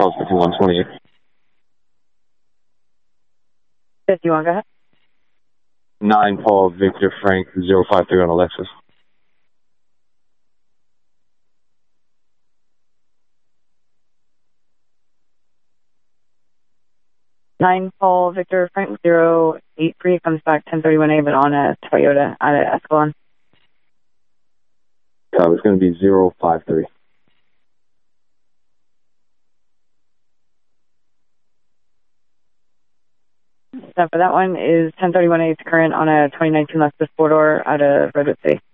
calls 5128. 51, go ahead. 9 Paul Victor Frank 053 on Alexis. Nine Paul Victor Frank 083 comes back 1031A, but on a Toyota out of Escalon. It's going to be 053. So for that one is 1031A current on a 2019 Lexus 4-door out of Redwood City.